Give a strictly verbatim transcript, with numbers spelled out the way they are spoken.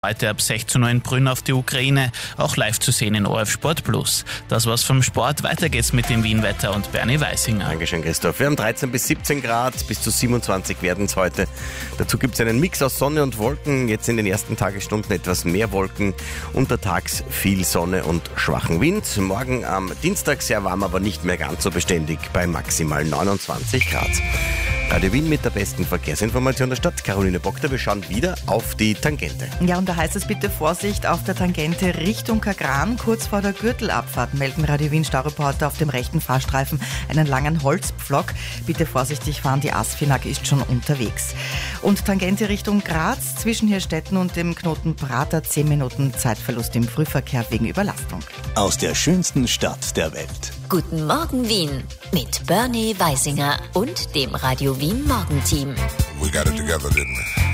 Heute ab sechzehn Uhr in Brünn auf die Ukraine, auch live zu sehen in O R F Sport Plus. Das war's vom Sport, weiter geht's mit dem Wien-Wetter und Bernie Weisinger. Dankeschön, Christoph. Wir haben dreizehn bis siebzehn Grad, bis zu siebenundzwanzig werden es heute. Dazu gibt es einen Mix aus Sonne und Wolken, jetzt in den ersten Tagesstunden etwas mehr Wolken, untertags viel Sonne und schwachen Wind. Morgen am Dienstag sehr warm, aber nicht mehr ganz so beständig bei maximal neunundzwanzig Grad. Radio Wien mit der besten Verkehrsinformation der Stadt. Caroline Bockter, wir schauen wieder auf die Tangente. Ja, und da heißt es bitte Vorsicht auf der Tangente Richtung Kagran. Kurz vor der Gürtelabfahrt melden Radio Wien Staureporter auf dem rechten Fahrstreifen einen langen Holzpflock. Bitte vorsichtig fahren, die Asfinag ist schon unterwegs. Und Tangente Richtung Graz, zwischen Hirstetten und dem Knoten Prater, zehn Minuten Zeitverlust im Frühverkehr wegen Überlastung. Aus der schönsten Stadt der Welt. Guten Morgen Wien mit Bernie Weisinger und dem Radio Wien Morgenteam. We got it together, didn't we?